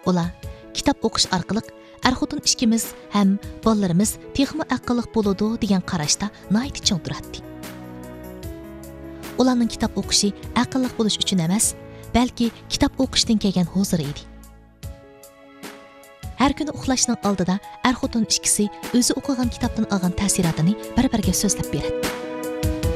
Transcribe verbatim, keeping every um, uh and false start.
Ular kitob o'qish orqali er-xotin ikkimiz ham bolalarimiz texmi aqlliq bo'ladi degan qarashda nihoyat chong turadi. Ularning kitob o'qishi aqlliq bo'lish uchun emas, balki kitob o'qishdan kelgan huzur edi. Har kuni uxlashning oldida er-xotin ikkisi o'zi o'qigan kitobdan olgan ta'sirotini bir-biriga so'zlab beradi.